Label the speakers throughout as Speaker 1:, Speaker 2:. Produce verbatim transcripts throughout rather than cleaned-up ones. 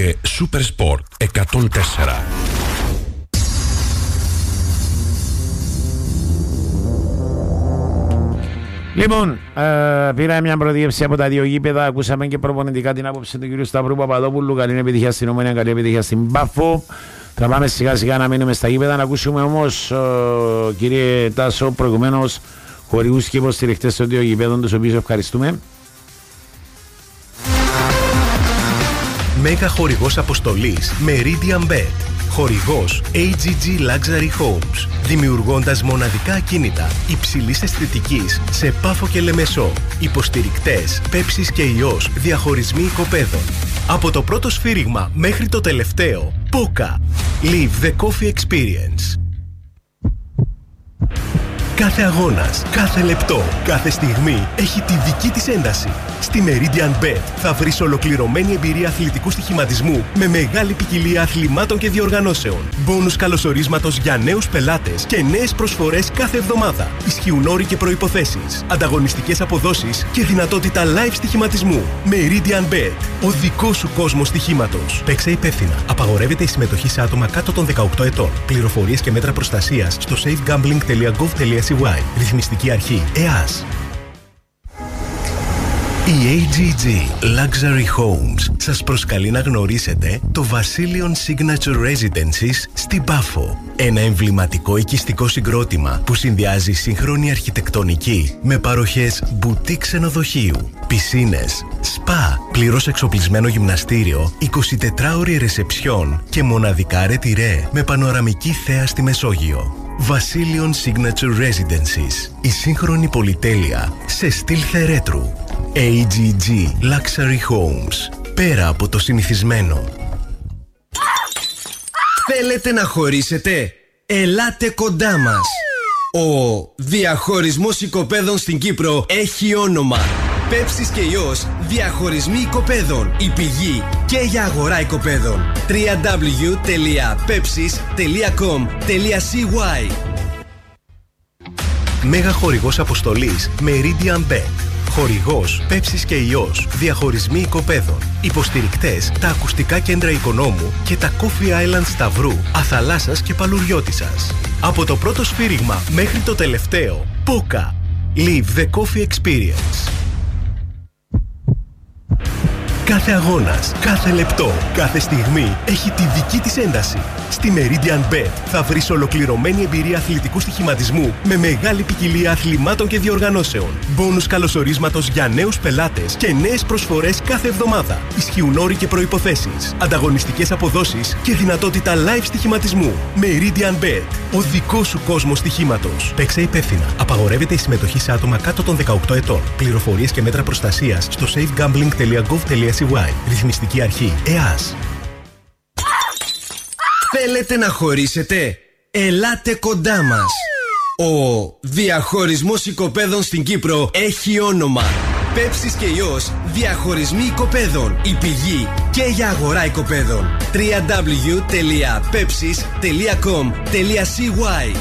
Speaker 1: Ακούτε Super Sport εκατόν τέσσερα.
Speaker 2: Λοιπόν, ε, πήραμε μια πρωτίευση από τα δύο γήπεδα. Ακούσαμε και προπονητικά την άποψη του κ. Σταύρου Παπαδόπουλου. Καλή επιτυχία στην Ομόνια, καλή επιτυχία στην Πάφο. Θα πάμε σιγά σιγά να μείνουμε στα γήπεδα. Να ακούσουμε όμως, ε, κύριε Τάσο, προηγουμένως χορηγούς και υποστηριχτές των δύο γήπεδων, τους οποίους ευχαριστούμε.
Speaker 3: Μέγα χορηγός αποστολής Meridian Bet. Χορηγός έι τζι τζι Luxury Homes. Δημιουργώντας μοναδικά ακίνητα υψηλής αισθητικής σε Πάφο και Λεμεσό. Υποστηρικτές Πέψης και Ιός. Διαχωρισμοί οικοπαίδων. Από το πρώτο σφύριγμα μέχρι το τελευταίο. Πόκα. Live the coffee experience. Κάθε αγώνας, κάθε λεπτό, κάθε στιγμή έχει τη δική της ένταση. Στη Meridian Bet θα βρεις ολοκληρωμένη εμπειρία αθλητικού στοιχηματισμού με μεγάλη ποικιλία αθλημάτων και διοργανώσεων. Μπόνους καλωσορίσματος για νέους πελάτες και νέες προσφορές κάθε εβδομάδα. Ισχύουν όροι και προϋποθέσεις, ανταγωνιστικές αποδόσεις και δυνατότητα live στοιχηματισμού. Meridian Bet, ο δικός σου κόσμος στοιχήματος. Παίξε υπεύθυνα. Απαγορεύεται η συμμετοχή σε άτομα κάτω των δεκαοκτώ ετών. Πληροφορίες και μέτρα προστασίας στο safegambling τελεία gov τελεία σι. Ρυθμιστική αρχή ΕΑΣ. Η έι τζι τζι Luxury Homes σας προσκαλεί να γνωρίσετε το Βασίλειον Signature Residences στην Πάφο. Ένα εμβληματικό οικιστικό συγκρότημα που συνδυάζει σύγχρονη αρχιτεκτονική με παροχές μπουτίκ ξενοδοχείου, πισίνες, σπα, πλήρως εξοπλισμένο γυμναστήριο, εικοσιτετράωρη ρεσεψιόν και μοναδικά ρετυρέ με πανοραμική θέα στη Μεσόγειο. Βασίλειον Signature Residences. Η σύγχρονη πολυτέλεια σε στυλ θερέτρου. έι τζι τζι Luxury Homes. Πέρα από το συνηθισμένο.
Speaker 4: Θέλετε να χωρίσετε? Ελάτε κοντά μας. Ο διαχωρισμός οικοπαίδων στην Κύπρο έχει όνομα. Πέψης και Ιός, διαχωρισμοί οικοπαίδων. Η πηγή και για αγορά οικοπαίδων. double-u double-u double-u τελεία pepsis τελεία com τελεία σι.
Speaker 3: Μέγα χορηγός αποστολής Meridian Bet. Χορηγός Πέψης και Ιός. Διαχωρισμοί οικοπαίδων. Υποστηρικτές τα ακουστικά κέντρα Οικονόμου και τα Coffee Island Σταυρού, Αθαλάσσας και Παλουριώτισσας. Από το πρώτο σφύριγμα μέχρι το τελευταίο. Πόκα. Live the coffee experience. Κάθε αγώνας, κάθε λεπτό, κάθε στιγμή έχει τη δική της ένταση. Στη Meridian Bet θα βρεις ολοκληρωμένη εμπειρία αθλητικού στοιχηματισμού με μεγάλη ποικιλία αθλημάτων και διοργανώσεων. Μπόνους καλωσορίσματος για νέους πελάτες και νέες προσφορές κάθε εβδομάδα. Ισχύουν όροι και προϋποθέσεις, ανταγωνιστικές αποδόσεις και δυνατότητα live στοιχηματισμού. Meridian Bet, ο δικός σου κόσμος στοιχήματος. Παίξε υπεύθυνα. Απαγορεύεται η συμμετοχή σε άτομα κάτω των δεκαοκτώ ετών. Πληροφορίες και μέτρα προστασίας στο safegambling τελεία gov τελεία σι. Ρυθμιστική αρχή ΕΑΣ.
Speaker 4: Θέλετε να χωρίσετε? Ελάτε κοντά μας. Ο διαχωρισμός οικοπαίδων στην Κύπρο έχει όνομα. Πέψης και Ιός, διαχωρισμοί οικοπαίδων. Η πηγή και για αγορά οικοπαίδων. double-u double-u double-u τελεία pepsis τελεία com τελεία σι.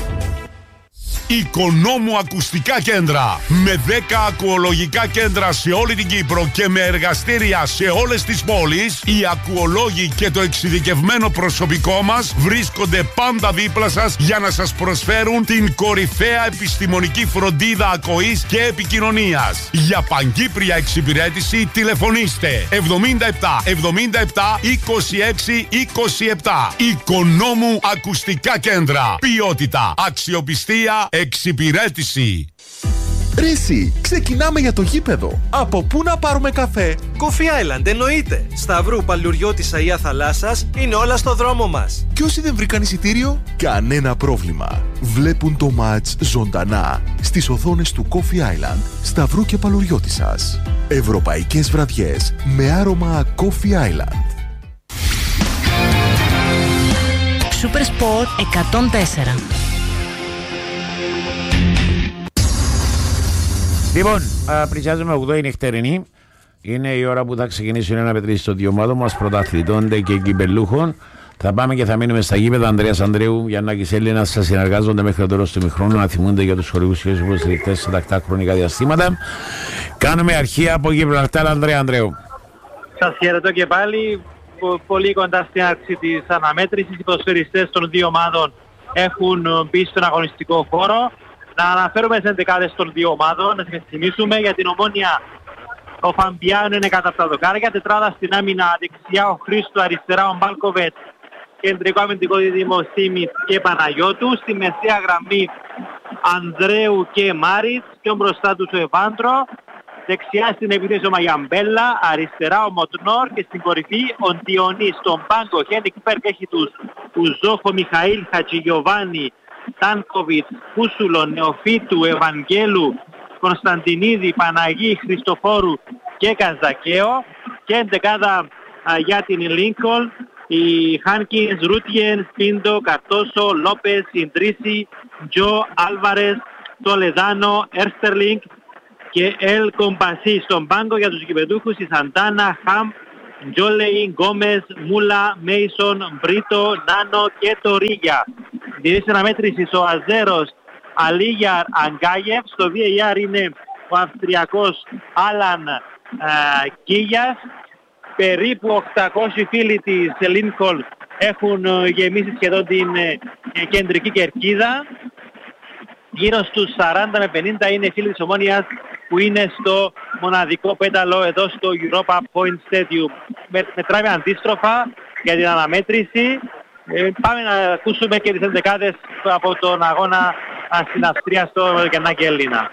Speaker 5: Οικονόμου ακουστικά κέντρα. Με δέκα ακουολογικά κέντρα σε όλη την Κύπρο και με εργαστήρια σε όλες τις πόλεις, οι ακουολόγοι και το εξειδικευμένο προσωπικό μας βρίσκονται πάντα δίπλα σας για να σας προσφέρουν την κορυφαία επιστημονική φροντίδα ακοής και επικοινωνίας. Για παγκύπρια εξυπηρέτηση τηλεφωνήστε εβδομήντα επτά εβδομήντα επτά είκοσι έξι είκοσι επτά. Οικονόμου ακουστικά κέντρα. Ποιότητα, αξιοπιστία, εξυπηρέτηση.
Speaker 6: Ρίση, ξεκινάμε για το γήπεδο. Από πού να πάρουμε καφέ?
Speaker 7: Coffee Island, εννοείται. Σταυρού, Παλουριώτισσα ή Αθαλάσσας είναι όλα στο δρόμο μας.
Speaker 6: Και όσοι δεν βρήκαν εισιτήριο, κανένα πρόβλημα. Βλέπουν το μάτς ζωντανά στις οθόνες του Coffee Island, Σταυρού και Παλουριώτισσας. Ευρωπαϊκές βραδιές με άρωμα Coffee Island.
Speaker 8: Super Sport εκατόν τέσσερα.
Speaker 2: Λοιπόν, πλησιάζουμε οκτώ η νυχτερινή. Είναι η ώρα που θα ξεκινήσουν ένα πετρίσει των δύο ομάδων μας, πρωταθλητών και κυπελούχων. Θα πάμε και θα μείνουμε στα γήπεδα. Ανδρέας Ανδρέου, Γιαννάκης Έλληνας, σας συνεργάζονται μέχρι το τέλος του ημιχρόνου να θυμούνται για τους χορηγούς και τους υποστηρικτές σε τακτά χρονικά διαστήματα. Κάνουμε αρχή από Γιβραλτάρ. Ανδρέα Ανδρέου.
Speaker 9: Σας χαιρετώ και πάλι. πολύ κοντά στην άρξη της αναμέτρησης. Οι ποδοσφαιριστές των δύο ομάδων έχουν μπει στον αγωνιστικό χώρο. Να αναφέρουμε τις ενδεκάδες των δύο ομάδων, να σας θυμίσουμε για την Ομόνια. Ο Φαμπιάνο είναι κατά τα δοκάρια, τετράδα στην άμυνα δεξιά ο Χρήστο, αριστερά ο Μπάλκοβετ, κεντρικό αμυντικό δίδυμο Σίμιτ και Παναγιώτου, στη μεσαία γραμμή Ανδρέου και Μάριτς, πιο μπροστά τους ο Ευάντρο, δεξιά στην επίθεση ο Μαγιαμπέλα, αριστερά ο Μοτνόρ και στην κορυφή ο Ντιονής. Στον πάγκο Χένικ Πέρκ έχει τους Ουζόφο, Μιχαήλ, Χατζηγιοβάνι, Τάνκοβιτς, Κούσουλο, Νεοφίτου, Ευαγγέλου, Κωνσταντινίδη, Παναγή, Χριστοφόρου και Καζακαίο, και εντεκάδα για την Λίνκολν οι Χάνκινς, Ρούτιεν, Πίντο, Καρτόσο, Λόπες, Ιντρίση, Τζο, Άλβαρες, Τολεδάνο, Έρστερλινγκ και Ελ Κομπασί. Στον πάγκο για τους γηπεδούχους η Σαντάνα, Χαμ, Τζόλεϊ, Γκόμες, Μούλα, Μέισον, Μπρίτο, Νάνο και Τορίγια. Διεθνής αναμέτρησης ο Αζέρος Αλίγιαρ Αγκάγεφ, στο βι έι αρ είναι ο Αυστριακός Άλαν ε, Κίγιας. Περίπου οκτακόσιοι φίλοι της Λίνκολν έχουν ε, γεμίσει σχεδόν την ε, κεντρική κερκίδα. Γύρω στους σαράντα με πενήντα είναι οι φίλοι της Ομόνιας που είναι στο μοναδικό πέταλο εδώ στο Europa Point Stadium. Με, μετράμε αντίστροφα για την αναμέτρηση. Ε, πάμε να ακούσουμε και τις ενδεκάδες από τον αγώνα στην Αυστρία στο Γεννάκη Έλληνα.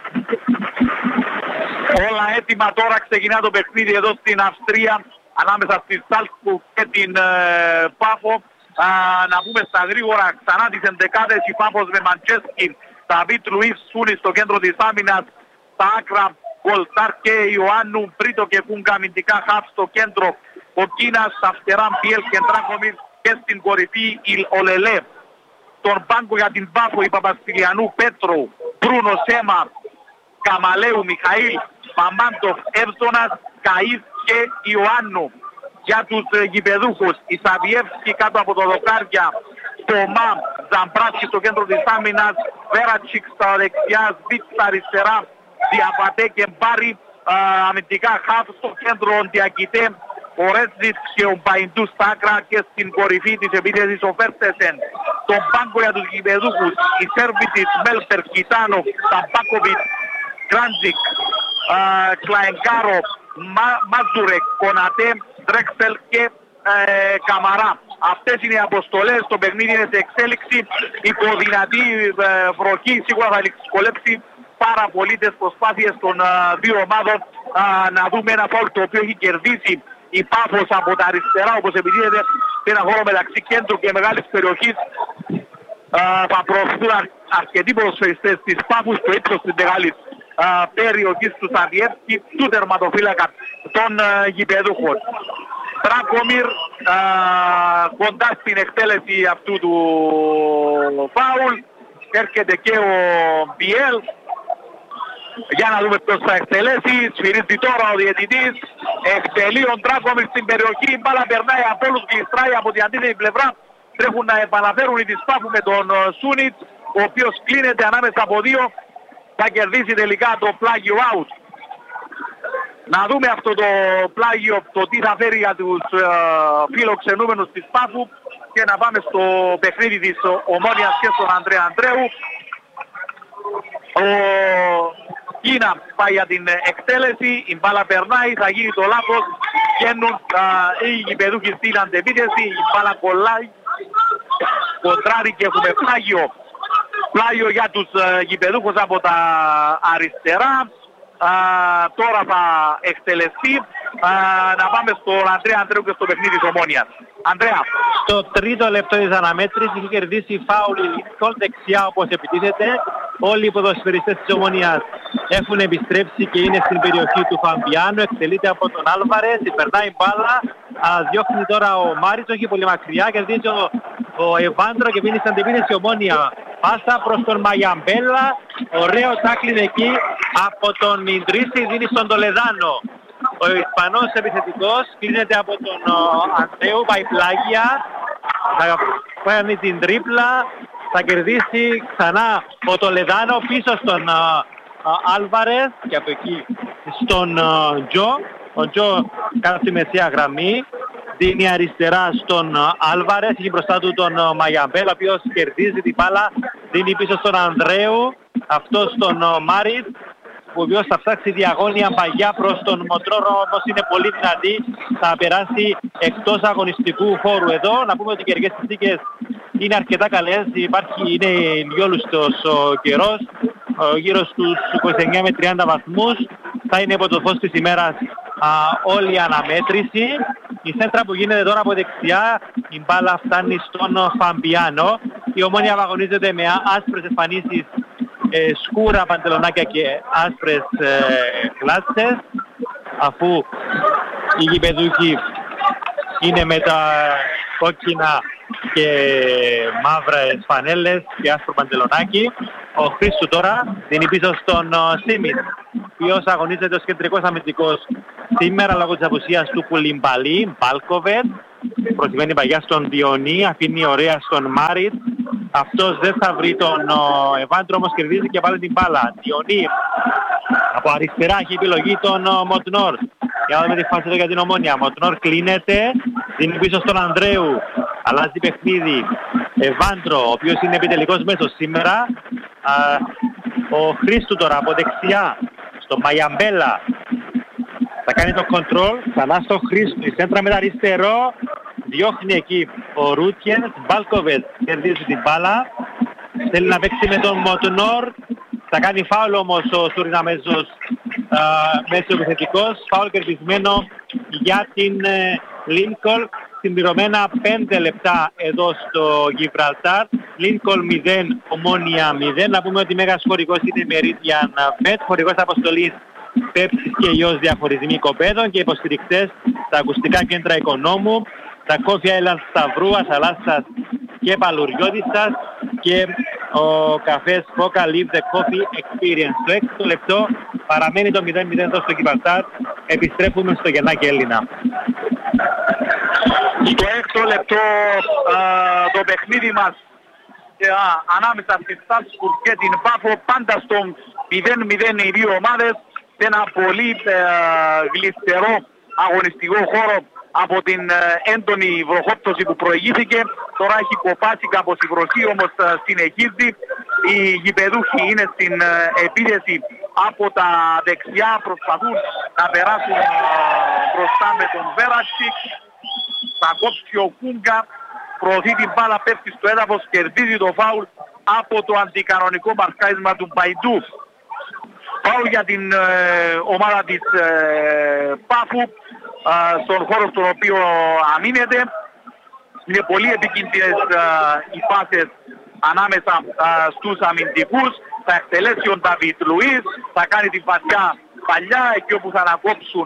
Speaker 10: Όλα έτοιμα τώρα, ξεκινά το παιχνίδι εδώ στην Αυστρία ανάμεσα στη Σάλτσμπουργκ και την ε, Πάφο. Α, να πούμε στα γρήγορα ξανά τις ενδεκάδες. Η Πάφος με Μαντζέσκι, Νταβίτ Λουίς Σούνι στο κέντρο της άμυνας, στα άκρα Γκολτάρ και Ιωάννου, Πρίτο και Κούγκα αμυντικά χαφ στο κέντρο, ο Κίνας, στα φτερά Μπιέλ και Ντράκομιρ και στην κορυφή ο Λελέ. Τον πάγκο για την Πάφο η Παπαστηλιανού, Πέτρο, Μπρούνο Σέμα, Καμαλέου, Μιχαήλ, Μαμάντοφ, Εύσονας, Καΐς και Ιωάννου. Για τους ε, γηπεδούχους, η Σαβιεύσκη κάτω από το δοκάρια, Τωμά, Ζαμπράσκι στο κέντρο της άμυνας, Βέρατσικ στα δεξιά, Σβίτ στα αριστερά, Διαβατέ και Μπάρι, α, αμυντικά χαφ στο κέντρο, Διακητέ, ο Ρέτζιτς και ο Μπαϊντού στα άκρα και στην κορυφή της επίθεσης ο Φέρτεσεν. Τον πάγκο για τους γηπεδούχους, η Σέρβη της Μέλπερ, Κιτάνο, Ταμπάκοβιτ, Κράντζικ, Κλαενκάρο, Μα, Μάζουρεκ, Κονατέ, Ντρέξελ και ε, Καμαρά. Αυτές είναι οι αποστολές, το παιχνίδι είναι σε εξέλιξη, υποδυνατή ε, βροχή, σίγουρα θα δυσκολέψει πάρα πολύ τις προσπάθειες των ε, δύο ομάδων. ε, να δούμε ένα φάουλ το οποίο έχει κερδίσει η Πάφος από τα αριστερά, όπως επιτίθεται σε ένα χώρο μεταξύ κέντρου και μεγάλης περιοχής. ε, θα προωθούν αρ, αρκετοί ποδοσφαιριστές της Πάφους στο ύψος της μεγάλης ε, περιοχής του Σαβιεύσκη, του τερματοφύλακα των ε, γηπεδούχων. Τράκομιρ κοντά στην εκτέλεση αυτού του φάουλ. Έρχεται και ο Μπιέλ. Για να δούμε ποιος θα εκτελέσει. Σφυρίζει τώρα ο διαιτητής. Εκτελεί ο Τράκομιρ στην περιοχή. Η μπάλα περνάει από όλους, γλιστράει από την αντίθετη πλευρά. Τρέχουν να επαναφέρουν οι της Πάφου με τον Σούνιτ, ο οποίος κλείνεται ανάμεσα από δύο. Θα κερδίσει τελικά το πλάγιο out. Να δούμε αυτό το πλάγιο, το τι θα φέρει για τους ε, φιλοξενούμενους της Πάφου και να πάμε στο παιχνίδι της Ομόνιας και στον Ανδρέα Ανδρέου. Ο Κίνα πάει για την εκτέλεση, η μπάλα περνάει, θα γίνει το λάθος, βγαίνουν ε, οι γηπεδούχοι στην αντεπίθεση, η μπάλα κολλάει, κοντράρει και έχουμε πλάγιο. Πλάγιο για τους ε, γηπεδούχους από τα αριστερά. Α, τώρα θα εκτελεστεί. Α, να πάμε στον Ανδρέα Ανδρέου και στο παιχνίδι της Ομόνιας. Ανδρέα.
Speaker 9: Στο τρίτο λεπτό της αναμέτρησης έχει κερδίσει φάουλ η Λίνκολν δεξιά όπως επιτίθεται. Όλοι οι ποδοσφαιριστές της Ομόνιας έχουν επιστρέψει και είναι στην περιοχή του Φαμπιάνου. Εκτελείται από τον Άλβαρες, περνάει μπάλα. Α, διώχνει τώρα ο Μάριτς, όχι πολύ μακριά. Κερδίζει ο, ο Ευάντρο και μείνει στην αντιπίνηση Ομόνια. Πάσα προς τον Μαγιαμπέλα. Ωραίο τάκλιν εκεί από τον Ιντρίση, δίνει στον Τολεδάνο. Ο Ισπανός επιθετικός κλείνεται από τον Ανδρέου, πάει πλάγια. Θα κάνει την τρίπλα. Θα κερδίσει ξανά ο Τολεδάνο πίσω στον Άλβαρες και από εκεί στον Τζο. Ο Τζο κάνει στη μεσαία γραμμή. δίνει αριστερά στον Άλβαρες, έχει μπροστά του τον Μαγιαμπέλ, ο οποίος κερδίζει την μπάλα, δίνει πίσω στον Ανδρέου, αυτό στον Μάριτ, ο οποίος θα φτάσει διαγώνια παγιά προς τον Μοτρόρο, όμως είναι πολύ δυνατή, θα περάσει εκτός αγωνιστικού χώρου εδώ. Να πούμε ότι οι καιρικές συνθήκες είναι αρκετά καλές, υπάρχει, είναι λιόλουστος ο καιρός, γύρω στους είκοσι εννέα με τριάντα βαθμούς, θα είναι από το φως της ημέρας α, όλη η αναμέτρηση. Η σέντρα που γίνεται τώρα από δεξιά, η μπάλα φτάνει στον Φαμπιάνο. Η Ομόνοια αγωνίζεται με άσπρες εμφανίσεις, ε, σκούρα παντελονάκια και άσπρες ε, κλάτσες, αφού οι γηπεδούχοι είναι με τα κόκκινα και μαύρες φανέλες και άσπρο παντελονάκι. Ο Χρήστου τώρα δίνει πίσω στον Σίμιτ, ο οποίος αγωνίζεται ως κεντρικός αμυντικός σήμερα λόγω της απουσίας του Κουλιμπαλί. Μπάλκοβετ προσημένει παγιά στον Διονύ, αφήνει ωραία στον Μάριτ. Αυτός δεν θα βρει τον Εβάντρο, όμως κερδίζει και πάλι την μπάλα. Διονύ από αριστερά έχει επιλογή τον Μοτνόρ. Για να δούμε τη φάση εδώ για την Ομόνοια. Μοτνόρ κλείνεται, δίνει πίσω στον Ανδρέου. Αλλάζει παιχνίδι. Εβάντρο, ο οποίος είναι επιτελικός μέσος σήμερα. Α, ο Χρήστου τώρα από δεξιά στον Μαγιαμπέλα. Θα κάνει το control, ξανά στο Χρήστου. Η σέντρα με τα αριστερό. Διώχνει εκεί ο Ρούτιεν. Μπάλκοβετ κερδίζει την μπάλα. Θέλει να παίξει με τον Μοτνόρ. Θα κάνει φάουλ όμως ο Σουριναμέζος μέσω επιθετικός. Φάουλ κερδισμένο για την Λίνκολ. Συμπληρωμένα πέντε λεπτά εδώ στο Γιβραλτάρ. Λίνκολ μηδέν, Ομόνοια μηδέν. Να πούμε ότι μέγας χορηγός είναι Meridian Bet. Χορηγός αποστολής Πέψης και Ιός διαχωρισμοί οικοπαίδων και υποστηρικτές τα ακουστικά κέντρα Οικονόμου, τα Coffee Island Σταυρού, Ασαλάσσας και Παλουριώτισσας και ο καφές Foca Live the Coffee Experience. Το έξι λεπτό παραμένει το μηδέν μηδέν εδώ στο Γιβραλτάρ. Επιστρέφουμε στο Γεννάκη Έλληνα.
Speaker 10: Στο έκτο λεπτό α, το παιχνίδι μας α, ανάμεσα στη Στάλσπουργκ και την Πάφο, πάντα στο μηδέν μηδέν οι δύο ομάδες, σε ένα πολύ α, γλιστερό αγωνιστικό χώρο από την α, έντονη βροχόπτωση που προηγήθηκε. Τώρα έχει κοπάσει κάπως η βροχή, όμως α, συνεχίζει. Οι γηπεδούχοι είναι στην α, επίθεση από τα δεξιά, προσπαθούν να περάσουν α, μπροστά με τον Βέρατσικ. Θα κόψει ο Κούγκα, προωθεί την μπάλα, πέφτει στο έδαφος, κερδίζει το φάουλ από το αντικανονικό μαρκάρισμα του Μπαϊντού. Φάουλ για την ε, ομάδα της ε, Πάφου, ε, στον χώρο στον οποίο αμήνεται. Είναι πολύ επικίνδυνες ε, οι πάσες ανάμεσα ε, στους αμυντικούς. Θα εκτελέσει ο Νταβίτ Λουίς, θα κάνει την βαθιά παλιά εκεί όπου θα ανακόψουν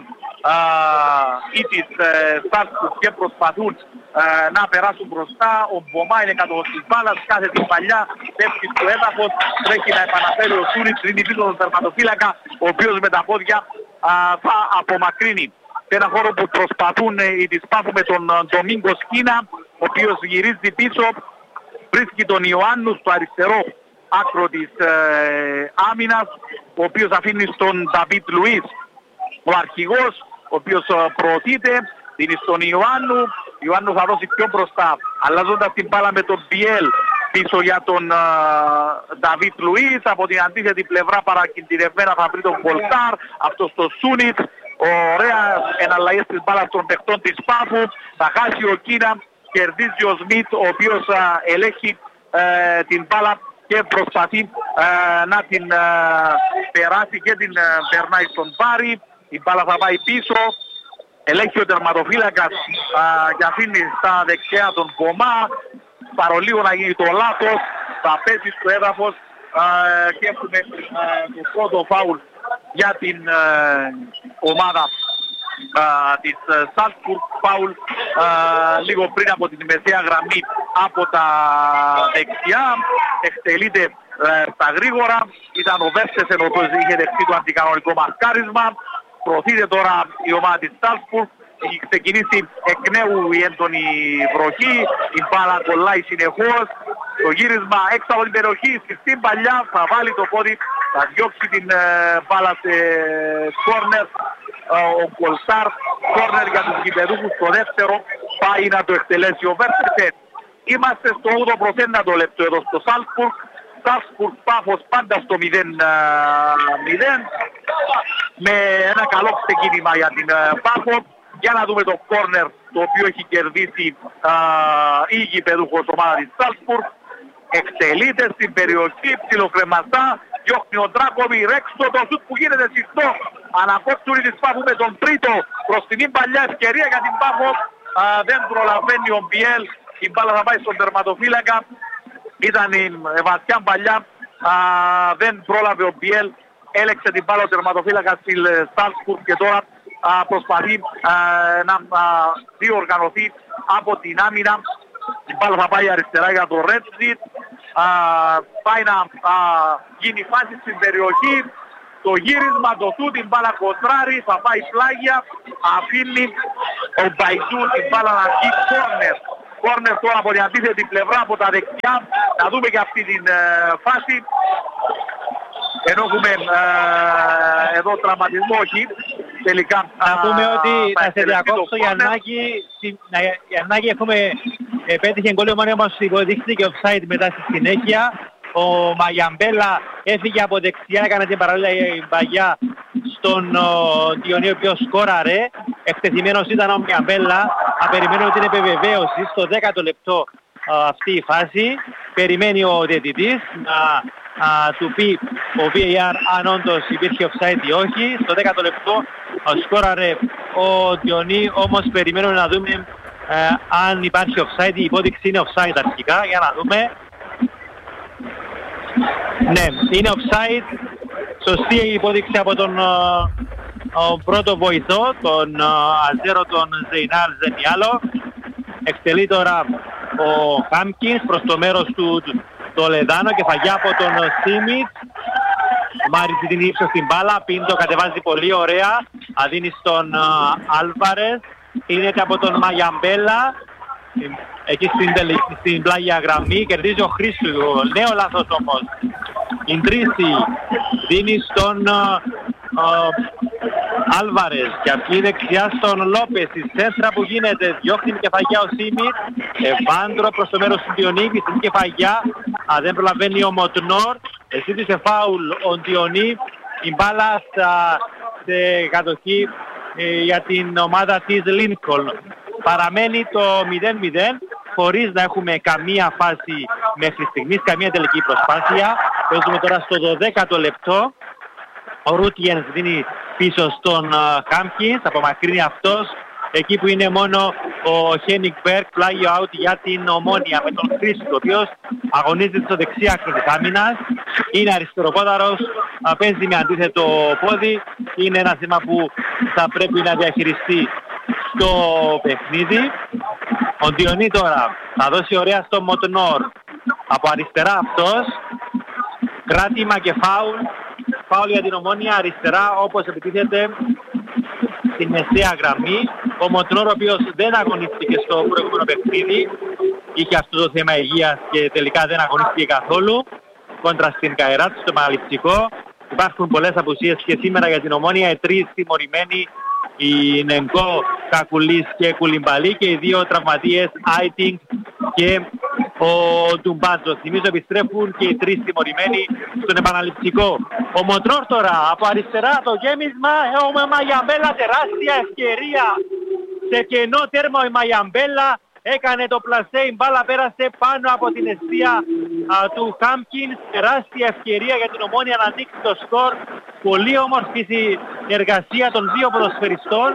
Speaker 10: ή τις Στάλσπουργκ και προσπαθούν uh, να περάσουν μπροστά. Ο Μπομά είναι κάτω της μπάλας, κάθε την παλιά, πέφτει στο έδαφος, τρέχει να επαναφέρει ο Σούριτς, δίνει πίσω τον τερματοφύλακα, ο οποίος με τα πόδια uh, θα απομακρύνει. Σε ένα χώρο που προσπαθούν uh, οι της Πάφου με τον uh, Ντομίνγκο Σκίνα, ο οποίος γυρίζει πίσω, βρίσκει τον Ιωάννου στο αριστερό άκρο της uh, άμυνας, ο οποίος αφήνει στον Νταβίτ Λουίς, ο αρχηγός, ο οποίος προωθείται, δίνει στον Ιωάννου. Ιωάννου θα δώσει πιο μπροστά, αλλάζοντας την μπάλα με τον Πιέλ πίσω για τον Νταβίτ Λουίς. Από την αντίθετη πλευρά παρακινδυνευμένα θα βρει τον Πολτάρ, αυτός το Σούνιτ. Ωραία εναλλαγές της μπάλας των παιχτών της Πάφου. Θα χάσει ο Κίνα, κερδίζει ο Σμιτ, ο οποίος α, ελέγχει α, την μπάλα και προσπαθεί α, να την α, περάσει και την α, περνάει στον Πάρη. Η μπάλα θα πάει πίσω, ελέγχει ο τερματοφύλακας α, και αφήνει στα δεξιά τον Μπομά. Παρολίγο να γίνει το λάθος, θα πέσει στο έδαφος α, και έχουμε α, το πρώτο φάουλ για την α, ομάδα α, της Στάλσπουργκ. Φάουλ α, λίγο πριν από την μεσαία γραμμή από τα δεξιά, εκτελείται α, στα γρήγορα. Ήταν ο Βέρτεσεν ο οποίος είχε δεχτεί το αντικανονικό μαρκάρισμα. Προωθείται τώρα η ομάδα της Στάλσπουργκ. Έχει ξεκινήσει εκ νέου η έντονη βροχή. Η μπάλα κολλάει συνεχώς. Το γύρισμα έξω από την περιοχή στην παλιά. Θα βάλει το πόδι. Θα διώξει την ε, μπάλα σε κόρνερ. Ε, ο Κολτάρ. Κόρνερ για τους γηπεδούχους. Το δεύτερο πάει να το εκτελέσει ο Βέρτεσεν. Είμαστε στο ογδόντα προς ένα το λεπτό εδώ στο Σάλσμπουργκ. Σάλσμπουργκ Πάφος πάντα στο μηδέν μηδέν με ένα καλό ξεκίνημα για την Πάφο. Για να δούμε το κόρνερ το οποίο έχει κερδίσει α, η γηπεδούχος ομάδα της Σάλσμπουργκ. Εκτελείται στην περιοχή, ψιλοκρεμαστά, διώχνει ο Ντράκοβι, ρέξτο το σουτ που γίνεται σφιχτό. Ανακόψουν της Πάφου με τον τρίτο προς την παλιά ευκαιρία για την Πάφο. Α, δεν προλαβαίνει ο Μπιέλ, η μπάλα θα πάει στον τερματοφύλακα. Ήταν η βαθιά παλιά, α, δεν πρόλαβε ο Μπιέλ, έλεξε την μπάλα ο τερματοφύλακας στη Σάλσμπουργκ και τώρα α, προσπαθεί α, να α, διοργανωθεί από την άμυνα. Η μπάλα θα πάει αριστερά για το Ρέτζιτ, πάει να α, γίνει φάση στην περιοχή. Το γύρισμα, το του, την μπάλα κοντράρει, θα πάει πλάγια, αφήνει ο Μπαϊτού την μπάλα να βγει κόρνερ. Κόρνερ τώρα από την αντίθετη πλευρά, από τα δεξιά, να δούμε και αυτή την ε, φάση. Ενώ έχουμε ε, εδώ τραυματισμό, όχι, τελικά.
Speaker 9: Να πούμε ότι θα σε διακόψω Γιαννάκη, Γιαννάκη έχουμε ε, πέτυχε γκολ, όμως υποδείχθηκε offside μετά στη συνέχεια. Ο Μαγιαμπέλα έφυγε από δεξιά, έκανε την παράλληλα παγιά στον Διονύο, ο οποίος σκόραρε. Εκτεθειμένος ήταν ο Μαγιαμπέλα. Απεριμένω την επιβεβαίωση στο δέκατο λεπτό α, αυτή η φάση. Περιμένει ο διαιτητής να α, του πει ο βι έι αρ αν όντως υπήρχε offside ή όχι. Στο δέκατο λεπτό α, σκόραρε ο Διονύ, όμως περιμένουμε να δούμε α, αν υπάρχει offside. Η υπόδειξη είναι offside αρχικά, για να δούμε. Ναι, είναι offside. Σωστή η υπόδειξη από τον ο, πρώτο βοηθό, τον Αζέρο, τον Ζεϊνάλ Ζενιάλο. Εκτελεί τώρα ο Χάμκινς προς το μέρος του το Λεδάνο και φαγιά από τον Σίμιτς. Μάριτσι την ύψος στην μπάλα, Πίντο κατεβάζει πολύ ωραία, αδίνει στον Άλβαρες. Είναι από τον Μαγιαμπέλα. Εκεί στην, στην πλάγια γραμμή κερδίζει ο Χρήστου, νέο λάθος όμως. Ιντρίση δίνει στον Άλβαρες και αυτή δεξιά στον Λόπες. Η σέντρα που γίνεται, διώχνει την κεφαγιά ο Σίμιτ. Ευάντρο προς το μέρος του Διονίκη, στην κεφαγιά. Α, δεν προλαβαίνει ο Μοτνόρ. Εσύντησε φάουλ ο Διονί. Η μπάλα στα, σε κατοχή ε, για την ομάδα της Λίνκολν. Παραμένει το μηδέν μηδέν χωρίς να έχουμε καμία φάση μέχρι στιγμής, καμία τελική προσπάθεια. Παίζουμε τώρα στο δωδέκατο λεπτό. Ο Ρουτιενς δίνει πίσω στον Χάμκινς, απομακρύνει αυτός. Εκεί που είναι μόνο ο Χένικ Μπέρκ, πλάγιο out για την Ομόνια με τον Χρήστο, ο οποίος αγωνίζεται στο δεξί άκρο της άμυνας. Είναι αριστεροπόδαρος, παίζει με αντίθετο πόδι. Είναι ένα θέμα που θα πρέπει να διαχειριστεί στο παιχνίδι. Ο Διονύ τώρα θα δώσει ωραία στο Μοτνόρ. Από αριστερά αυτός. Κράτημα και φάουλ. Φάουλ για την Ομόνια αριστερά, όπως επιτίθεται στην μεσαία γραμμή. Ο Μοτνόρ, ο οποίος δεν αγωνίστηκε στο προηγούμενο παιχνίδι, είχε αυτό το θέμα υγείας και τελικά δεν αγωνίστηκε καθόλου κόντρα στην Καεράτ, στο Μαλιψικό. Υπάρχουν πολλές απουσίες και σήμερα για την Ομόνια. Οι τρεις τιμωρημένοι, η Νεγκό, Κακουλής και Κουλιμπαλή, και οι δύο τραυματίες Άιτινγκ και ο Τουμπάτζος. Θυμίζω επιστρέφουν και οι τρεις τιμωρημένοι στον επαναληπτικό. Ο Μοτρόρ τώρα από αριστερά το γέμισμα, ο Μαγιαμπέλα, τεράστια ευκαιρία σε κενό τέρμα. Ο Μαγιαμπέλα έκανε το πλασέ, η μπάλα πέρασε πάνω από την αιστεία α, του Χάμκινς. Τεράστια ευκαιρία για την Ομόνια να ανοίξει το σκορ. Πολύ όμορφη συνεργασία των δύο ποδοσφαιριστών.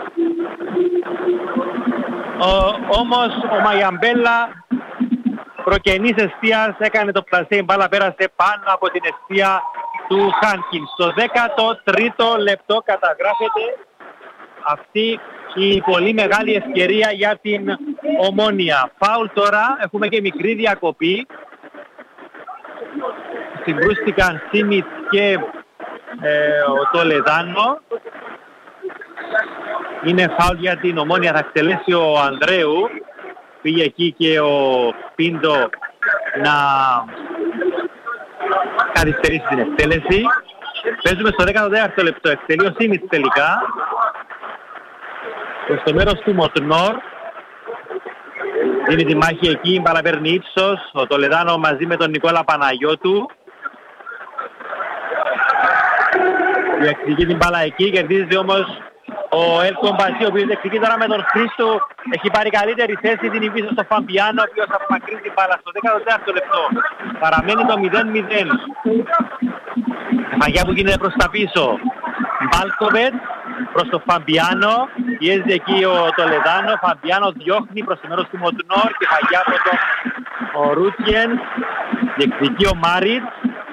Speaker 9: Ο, όμως ο Μαγιαμπέλα προκενής αιστείας έκανε το πλασέ, η μπάλα πέρασε πάνω από την αιστεία του Χάμκινς. Στο δέκατο τρίτο λεπτό καταγράφεται αυτή η πολύ μεγάλη ευκαιρία για την Ομόνια. Φάουλ τώρα, έχουμε και μικρή διακοπή. Συγκρούστηκαν Σίμιτ και ε, ο Τολεδάνο. Είναι φάουλ για την Ομόνια, θα εκτελέσει ο Ανδρέου. Πήγε εκεί και ο Πίντο να καθυστερήσει την εκτέλεση. Παίζουμε στο δέκατο τέταρτο λεπτό, εκτελεί ο Σίμιτ τελικά. Στο μέρος του Μοτνόρ. δίνει τη μάχη εκεί, η μπάλα παίρνει ύψος, ο Τολεδάνο μαζί με τον Νικόλα Παναγιώτου. Διεκδικεί την μπάλα εκεί, κερδίζει όμως ο Έλκον Μπασί, ο οποίος διεκδικεί τώρα με τον Χρήστο. Έχει πάρει καλύτερη θέση, δίνει πίσω στο Φαμπιάνο, ο οποίος απομακρύνει την μπάλα στο δέκατο τέταρτο λεπτό. Παραμένει το μηδέν μηδέν. Μαγιά που γίνεται προς τα πίσω. Μπάλκοβετ προς το Φαμπιάνο, πιέζει εκεί ο Τολεδάνο, Φαμπιάνο διώχνει προς το μέρος του Μοτνόρ και φαγιά από τον ο Ρούτιεν, διεκδικεί ο Μάριτ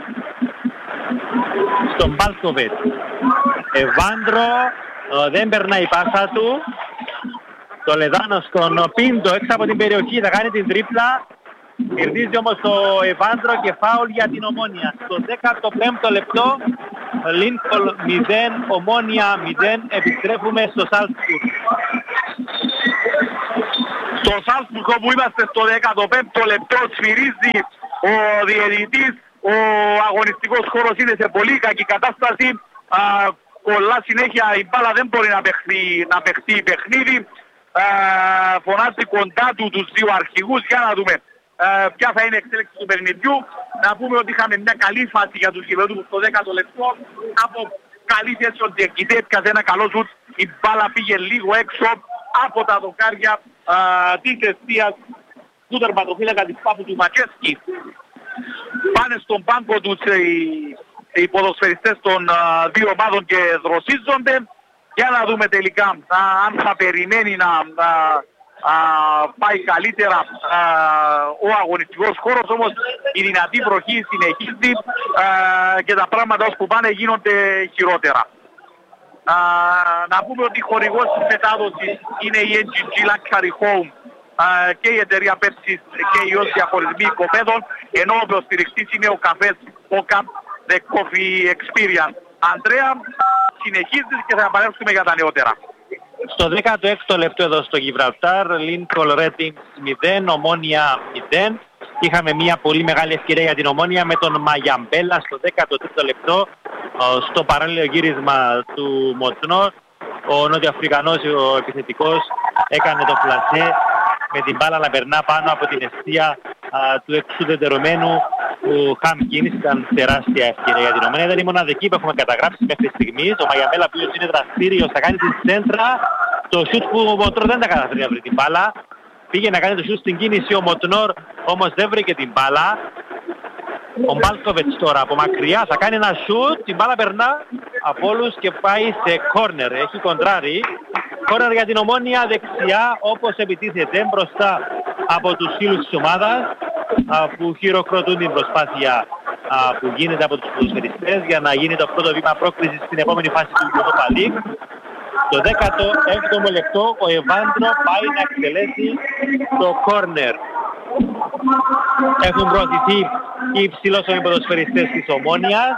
Speaker 9: στον Μπάλκοβετ. Εβάντρο, δεν περνάει η πάσα του, Τολεδάνο στον Πίντο έξω από την περιοχή, θα κάνει την τρίπλα. Κερδίζει όμως το Εβάντρο και φάουλ για την Ομόνια. Στο δέκατο πέμπτο λεπτό, Λίνκολν μηδέν, Ομόνια μηδέν. Επιστρέφουμε στο Σάλτσμπουργκ.
Speaker 10: Στο Σάλτσμπουργκ όπου είμαστε στο δέκατο πέμπτο λεπτό σφυρίζει ο διαιτητής. Ο αγωνιστικός χώρος είναι σε πολύ κακή κατάσταση. Α, πολλά συνέχεια η μπάλα δεν μπορεί να παιχθεί, να παιχθεί παιχνίδι. Α, φωνάζει κοντά του τους δύο αρχηγούς για να δούμε Uh, ποια θα είναι η εξέλιξη του παιχνιδιού. Να πούμε ότι είχαμε μια καλή φάση για τους γηπεδούχους στο δέκατο λεπτό. Από καλή θέση ο διεκδικητή έπιασε ένα καλό σουτ. Η μπάλα πήγε λίγο έξω από τα δοκάρια uh, της εστίας του τερματοφύλακα της Πάφου του Μακέσκι. Πάνε στον πάγκο τους οι, οι ποδοσφαιριστές των uh, δύο ομάδων και δροσίζονται. Για να δούμε τελικά uh, αν θα περιμένει να... Uh, Uh, πάει καλύτερα uh, ο αγωνιστικός χώρος, όμως η δυνατή βροχή συνεχίζει uh, και τα πράγματα ώσπου πάνε γίνονται χειρότερα. Uh, να πούμε ότι χορηγός της μετάδοσης είναι η εν τζι τζι Luxury Home uh, και η εταιρεία Pepsi και οι ως διαχωρισμοί οικοπαίδων, ενώ ο προστηρικτής είναι ο καφές Ocap The Coffee Experience. Ανδρέα, συνεχίζεις και θα επανέλθουμε για τα νεότερα.
Speaker 9: Στο δέκατο έκτο λεπτό εδώ στο Γιβραλτάρ, Λίνκολν Ρέτινγκς μηδέν, Ομόνια μηδέν. Είχαμε μια πολύ μεγάλη ευκαιρία για την Ομόνια με τον Μαγιαμπέλα στο δέκατο τρίτο λεπτό, στο παράλληλο γύρισμα του Μοτνόρ. Ο Νότιο-Αφρικανός, ο επιθετικός, έκανε το φλασέ με την μπάλα να περνά πάνω από την αιστεία του εξουδετερωμένου του Χαμκίνης. Ήταν τεράστια ευκαιρία για την Ομόνια. Δεν είναι η μοναδική που έχουμε καταγράψει μέχρι στιγμής. Ο Μαγιαμπέλα, που είναι δραστήριος, θα κάνει την σέντρα. Το σουτ που ο Μοτνόρ δεν τα καταφέρει να βρει την μπάλα. Πήγε να κάνει το σουτ στην κίνηση ο Μοτνόρ, όμως δεν βρήκε την μπάλα. Ο Μπάλκοβετς τώρα από μακριά θα κάνει ένα σουτ, την μπάλα περνά από όλους και πάει σε κόρνερ. Έχει κοντράρει. Κόρνερ για την Ομόνια δεξιά, όπως επιτίθεται μπροστά από τους φίλους της ομάδας που χειροκροτούν την προσπάθεια που γίνεται από τους ποδοσφαιριστές για να γίνει το πρώτο βήμα πρόκρισης στην επόμενη φάση του Europa League. Το δέκατο έβδομο λεπτό ο Εβάντρο πάει να εκτελέσει το κόρνερ. Έχουν προωθηθεί οι υψηλόσωμοι ποδοσφαιριστές της Ομόνιας.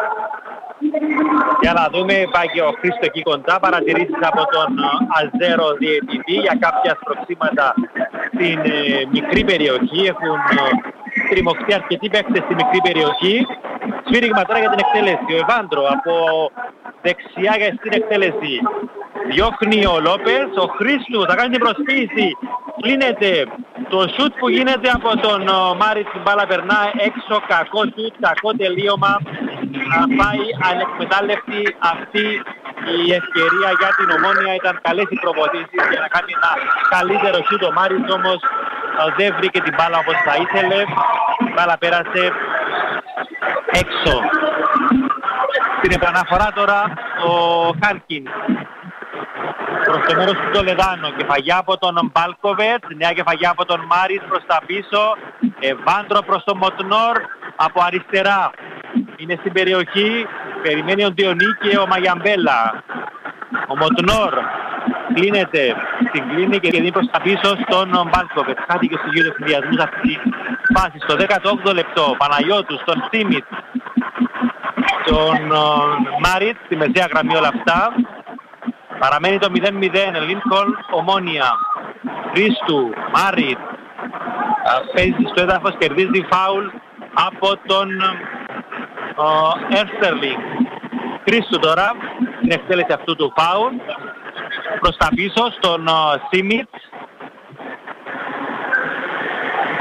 Speaker 9: Για να δούμε, πάει και ο Χρήστο εκεί κοντά, παρατηρήσεις από τον Αζέρο διαιτητή για κάποια στροξίματα στην ε, μικρή περιοχή. Έχουν ε, τριμωχτεί αρκετοί παίκτες στη μικρή περιοχή. Σφύριγμα τώρα για την εκτέλεση. Ο Εβάντρο από δεξιά για την εκτέλεση. Διώχνει ο Λόπες, ο Χρήστου θα κάνει την προσποίηση. Κλείνεται το σουτ που γίνεται από τον Μάριτ, την μπάλα περνά έξω, κακό σουτ, κακό τελείωμα. Να πάει ανεκμετάλλευτη αυτή η ευκαιρία για την Ομόνια. Ήταν καλές οι προπονήσεις για να κάνει ένα καλύτερο σουτ. Ο Μάριτ όμως δεν βρήκε την μπάλα όπως θα ήθελε. Η μπάλα πέρασε έξω. Στην επαναφορά τώρα ο Χάρκιν προς το μέρος του Τολεδάνο, κεφαγιά από τον Μπάλκοβετ, νέα κεφαγιά από τον Μάριτ προς τα πίσω. Εβάντρο προς τον Μοτνόρ από αριστερά. Είναι στην περιοχή, περιμένει ο Διονί και ο Μαγιαμπέλα. Ο Μοτνόρ κλείνεται, την κλείνει και δίνει προς τα πίσω στον Μπάλκοβετ. Χάθηκε στους γύρω συνδυασμούς αυτή τη φάση. Στο δέκατο όγδοο λεπτό, Παναγιώτου στον Σίμιτ, τον Μάριτ, στη μεσαία γραμμή όλα αυτά. Παραμένει το μηδέν μηδέν, Λίνκολν, Ομόνια. Χρήστου, Μάριτ, παίζει στο έδαφος, κερδίζει φάουλ από τον Έρστερλινγκ. Χρήστου τώρα, την εκτέλεση αυτού του φάουλ. Προς τα πίσω στον Σίμιτ.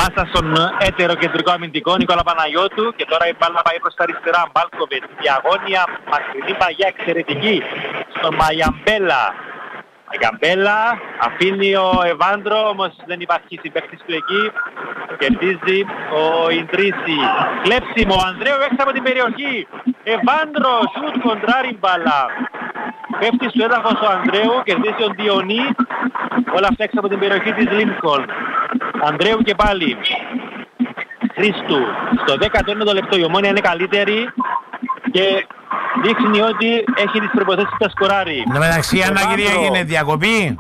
Speaker 9: πάσα στον έτερο κεντρικό αμυντικό Νικόλα Παναγιώτου και τώρα η μπάλα πάει προς τα αριστερά. Μπάλκοβετ, διαγώνια, μακρινή παγιά εξαιρετική στον Μαγιαμπέλα. Μαγιαμπέλα, αφήνει ο Εβάντρο, όμως δεν υπάρχει συμπαίκτης του εκεί. Κερδίζει ο Ιντρίση. Κλέψιμο, ο Ανδρέου έξω από την περιοχή. Εβάντρο, σουτ, κοντράρι μπάλα. Πέφτει στο έδαφος ο Ανδρέου, κερδίζει ο Διονύ. Όλα αυτά έξω από την περιοχή της Λίνκολν. Ανδρέου και πάλι. Χρήστου. Στο δέκατο ένατο λεπτό η Ομόνοια είναι καλύτερη και δείχνει ότι έχει τις προϋποθέσεις που θα σκοράρει.
Speaker 2: Εν τω μεταξύ, Γιαννάκη, τι έγινε, διακοπή?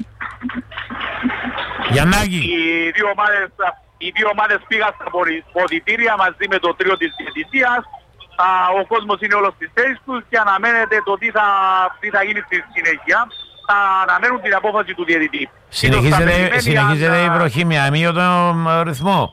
Speaker 2: Γιαννάκη.
Speaker 10: Οι δύο ομάδες, οι δύο ομάδες πήγαν στα ποδητήρια μαζί με το τρίο της διαιτησίας. Ο κόσμος είναι όλος στις θέσεις τους και αναμένεται το τι θα, τι θα γίνει στη συνέχεια. Θα αναμένουν την απόφαση του διαιτητή.
Speaker 2: Συνεχίζεται, συνεχίζεται η βροχή με αμύωτο ρυθμό.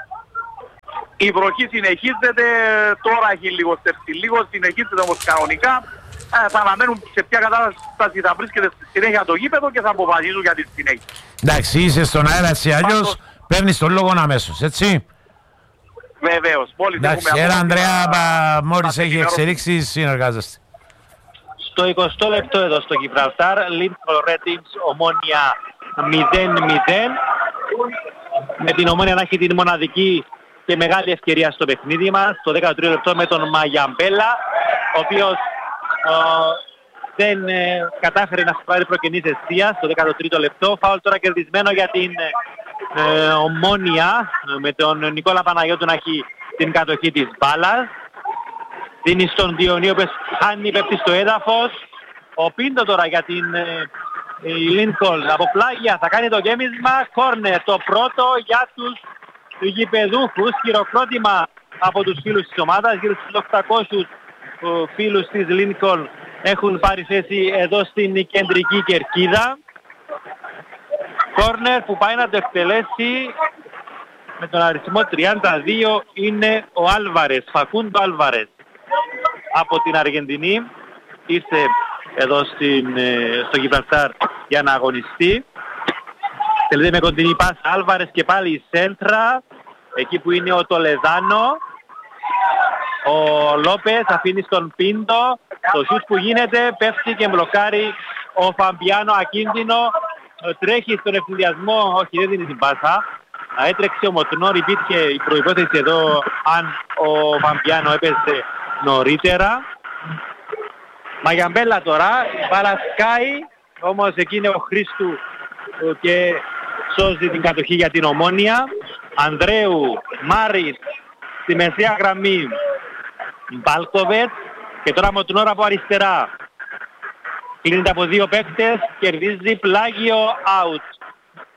Speaker 10: Η βροχή συνεχίζεται, τώρα έχει λίγο στεφτεί λίγο, συνεχίζεται όμως κανονικά. Ε, θα αναμένουν σε ποια κατάσταση θα βρίσκεται στη συνέχεια το γήπεδο και θα αποφασίζουν για τη συνέχεια.
Speaker 2: Εντάξει, είσαι στον αέρα έτσι αλλιώς, παίρνεις τον λόγο αμέσως, έτσι.
Speaker 10: Βεβαίως, μόλις
Speaker 2: εντάξει,
Speaker 10: έχουμε...
Speaker 2: Έλα Ανδρέα, μόλις έχει εξελίξεις, συνεργάζεστε.
Speaker 9: Στο εικοστό λεπτό εδώ στο Γιβραλτάρ, Lincoln Ratings, Ομόνοια μηδέν μηδέν. Με την Ομόνοια να έχει την μοναδική και μεγάλη ευκαιρία στο παιχνίδι μας. Στο δέκατο τρίτο λεπτό με τον Μαγιαμπέλα, ο οποίος ε, δεν ε, κατάφερε να σκοράρει προκενής αιστείας στο δέκατο τρίτο λεπτό. Φάουλ τώρα κερδισμένο για την ε, Ομόνοια, με τον Νικόλα Παναγιώτου να έχει την κατοχή της μπάλας. Δίνει στον Διονύο που χάνει, πέφτει στο έδαφος. Ο Πίντο τώρα για την ε, Λίνκολν από πλάγια θα κάνει το γέμισμα. Κόρνερ το πρώτο για τους γηπεδούχους. Χειροκρότημα από τους φίλους της ομάδας. Γύρω στους οκτακόσιους ε, φίλους της Λίνκολν έχουν πάρει θέση εδώ στην κεντρική κερκίδα. Κόρνερ που πάει να το εκτελέσει με τον αριθμό τριάντα δύο είναι ο Άλβαρες, Φακούντο Άλβαρες. Από την Αργεντινή ήρθε εδώ στην, στο Γιβραλτάρ για να αγωνιστεί. Τελείται με κοντινή πάσα Άλβαρες και πάλι η σέντρα, εκεί που είναι ο Τολεδάνο. Ο Λόπες αφήνει στον Πίντο, το σούτ που γίνεται πέφτει και μπλοκάρει ο Φαμπιάνο ακίνδυνο. Τρέχει στον ευθυνδιασμό, όχι δεν δίνει την πάσα. Έτρεξε ο Μοτνόρ, υπήρχε η προϋπόθεση εδώ αν ο Φαμπιάνο έπαιζε νωρίτερα. Μαγιαμπέλα τώρα, μπάλα σκάει, όμως εκεί είναι ο Χρήστου και σώζει την κατοχή για την Ομόνοια. Ανδρέου, Μάρις, στη μεσαία γραμμή Μπάλκοβετ και τώρα Μοτνόρ από αριστερά. Κλείνεται από δύο παίκτες, κερδίζει πλάγιο out.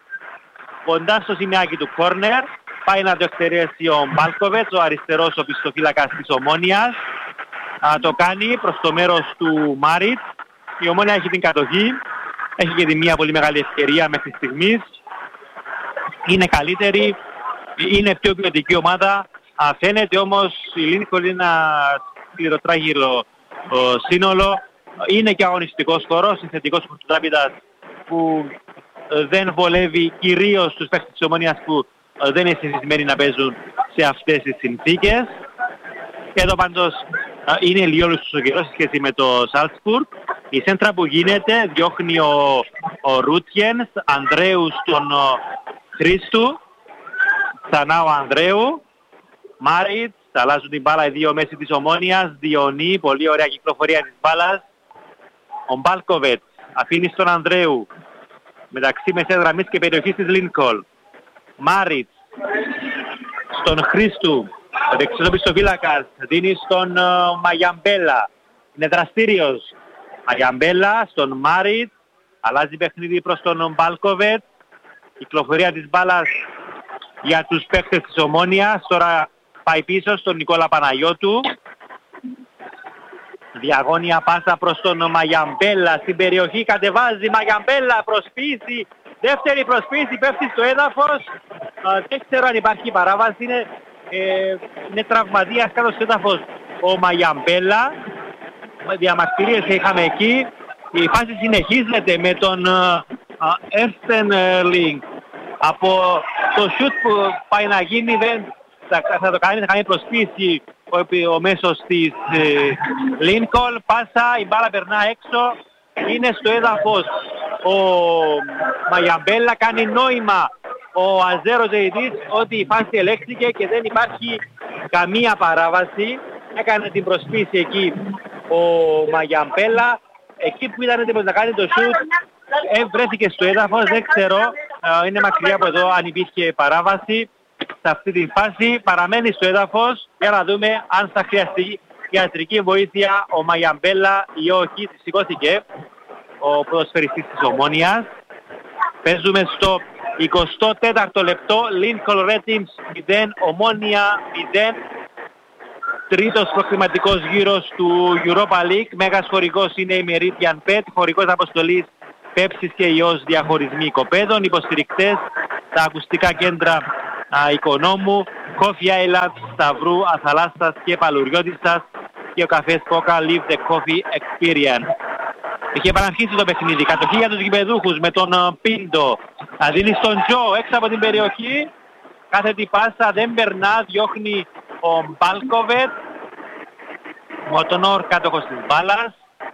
Speaker 9: Κοντά στο σημειάκι του κόρνερ, πάει να το εξαιρέσει ο Μπάλκοβετς, ο αριστερός ο πιστοφύλακας της Ομόνοιας. Α, το κάνει προς το μέρος του Μάριτ. Η Ομόνοια έχει την κατοχή, έχει και τη μία πολύ μεγάλη ευκαιρία μέχρι στιγμής. Είναι καλύτερη, είναι πιο ποιοτική ομάδα. Α, φαίνεται όμως η Λίνκολν είναι ένα σκληροτράγυλο σύνολο. Είναι και αγωνιστικός χώρος, συνθετικός χορτοτράπητας που δεν βολεύει κυρίως τους παίκτες της Ομόνοιας που δεν είναι συνηθισμένοι να παίζουν σε αυτές τις συνθήκες. Και εδώ πάντως είναι λίγο στους ο καιρός σε σχέση με το Σάλτσμπουργκ. Η σέντρα που γίνεται διώχνει ο, ο Ρούτιενς, Ανδρέου στον ο, Χρήστου, ξανά ο Ανδρέου, Μάριτς, αλλάζουν την μπάλα οι δύο μέση της Ομόνοιας, Διονύ, πολύ ωραία κυκλοφορία της μπάλας. Ο Μπάλκοβετς αφήνει στον Ανδρέου, μεταξύ μεσαίας γραμμής και περιοχής της Λίνκολν. Μάριτς στον Χρήστου, ο δεξιός πιστοφύλακας, δίνει στον uh, Μαγιαμπέλα, είναι δραστήριος. Μαγιαμπέλα στον Μάριτς, αλλάζει παιχνίδι προς τον Μπάλκοβετ. Κυκλοφορία της μπάλας για τους παίκτες της Ομόνοιας, τώρα πάει πίσω στον Νικόλα Παναγιώτου. Διαγώνια πάσα προς τον Μαγιαμπέλα στην περιοχή, κατεβάζει Μαγιαμπέλα, προσπίσει, δεύτερη προσπίση, πέφτει στο έδαφος. Δεν ξέρω αν υπάρχει παράβαση, είναι, ε, είναι τραυματίας κάτω στο έδαφος ο Μαγιαμπέλα. Διαμαρτυρίες είχαμε εκεί. Η φάση συνεχίζεται με τον Έρστενλινγκ από το shoot που πάει να γίνει δεν θα, θα το κάνει, θα κάνει προσποίηση ο, ο μέσος της Lincoln. Ε, πάσα, η μπάλα περνά έξω, είναι στο έδαφος ο Μαγιαμπέλα, κάνει νόημα ο Αζέρος Ζεϊδής ότι η φάση ελέγχθηκε και δεν υπάρχει καμία παράβαση. Έκανε την προσποίηση εκεί ο Μαγιαμπέλα, εκεί που ήταν έτοιμος να κάνει το shoot βρέθηκε στο έδαφος, δεν ξέρω, είναι μακριά από εδώ αν υπήρχε παράβαση. Σε αυτή τη φάση παραμένει στο έδαφος για να δούμε αν θα χρειαστεί ιατρική βοήθεια ο Μαγιαμπέλα ή όχι. Σηκώθηκε ο ποδοσφαιριστής της Ομόνοιας. Παίζουμε στο εικοστό τέταρτο λεπτό, Lincoln Red Teams μηδέν, Ομόνια μηδέν. Τρίτος προκριματικός γύρος του Europa League. Μέγας χορηγός είναι η Meridian Pet, χορηγός αποστολής Πέψης και Ιός διαχωρισμοί οικοπαίδων. Υποστηρικτές τα ακουστικά κέντρα α, Οικονόμου, Coffee Island, Σταυρού, Αθαλάσσας και Παλουριώτισσας και ο καφές Coca Live the Coffee Experience. Είχε επαναρχίσει το παιχνίδι. Κατοχή για τους γηπεδούχους με τον Πίντο. Θα δίνει στον Τζο έξω από την περιοχή. Κάθετη πάσα δεν περνά, διώχνει ο Μπάλκοβετ. Μοτονόρ κάτοχος της μπάλας.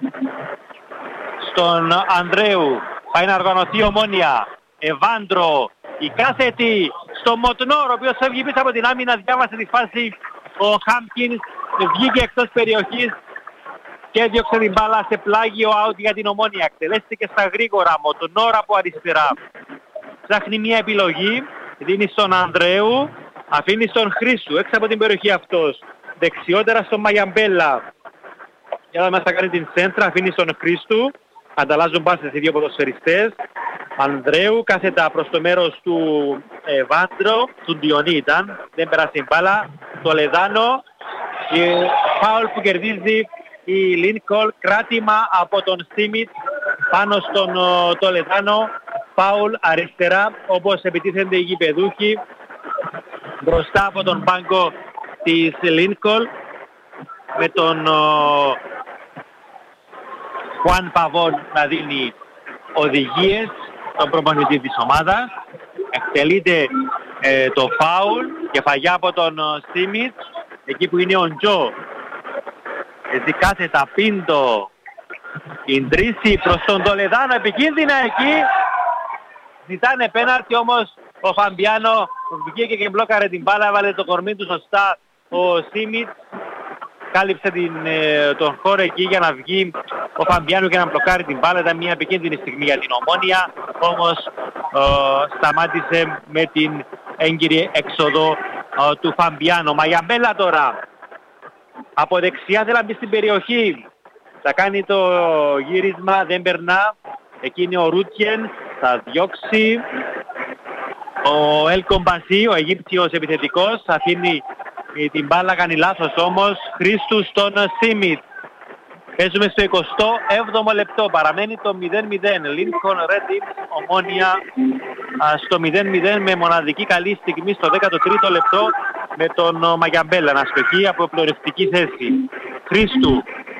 Speaker 9: Στον Ανδρέου πάει να οργανωθεί Ομόνια. Εβάντρο, η κάθετη στο Μοτονόρ, ο οποίος έβγει πίσω από την άμυνα, διάβασε τη φάση. Ο Χάμπκινς βγήκε εκτός περιοχής και έδιωξε την μπάλα σε πλάγιο out για την Ομόνια. Εκτελέστηκε στα γρήγορα, Μοτονόρ από αριστερά. Ψάχνει μια επιλογή, δίνει στον Ανδρέου, αφήνει στον Χρήσου έξω από την περιοχή αυτός. Δεξιότερα στον Μαγιαμπέλα. Για να μας θα κάνει την σέντρα, αφήνει στον Χρήστου. Ανταλλάζουν πάσες οι δύο ποδοσφαιριστές. Ανδρέου κάθετα προς το μέρος του ε, Βάντρο, του Διονύ ήταν. Δεν περάσει την μπάλα. Το Λεδάνο. Φάουλ που κερδίζει η Lincoln. Κράτημα από τον Σίμιτ πάνω στον το Λεδάνο. Φάουλ αριστερά, όπως επιτίθενται οι γηπεδούχοι μπροστά από τον πάγκο της Lincoln με τον Χουάν Παβόν να δίνει οδηγίες στον προπονητή της ομάδας. Εκτελείται ε, το φάουλ και φαγιά από τον Σίμιτ εκεί που είναι ο Τζο. Έτσι κάθετα Πίντο, Ιντρίση προς τον Τολεδάνο, επικίνδυνα εκεί. Ζητάνε πέναρτι, όμως ο Φαμπιάνο βγήκε και μπλόκαρε την μπάλα, έβαλε το κορμί του σωστά ο Σίμιτ. Κάλυψε την, τον χώρο εκεί για να βγει ο Φαμπιάνο και να μπλοκάρει την μπάλα. Ήταν μια επικίνδυνη στιγμή για την Ομόνια, όμως ο, σταμάτησε με την έγκυρη έξοδο ο, του Φαμπιάνο. Μαγιαμπέλα τώρα από δεξιά θέλει να μπει στην περιοχή. Θα κάνει το γύρισμα, δεν περνά. Εκεί είναι ο Ρούτιεν, θα διώξει. Ο Ελ Κομπασί, ο Αιγύπτιος επιθετικός, θα αφήνει την μπάλα, κάνει λάθος όμως. Χρήστου στον Σίμιτ. Παίζουμε στο εικοστό έβδομο λεπτό, παραμένει το μηδέν μηδέν. Lincoln Red Teams Ομόνια στο μηδέν μηδέν με μοναδική καλή στιγμή στο δέκατο τρίτο λεπτό με τον Μαγιαμπέλα να αστοχεί από πλεονεκτική θέση. Χρήστου.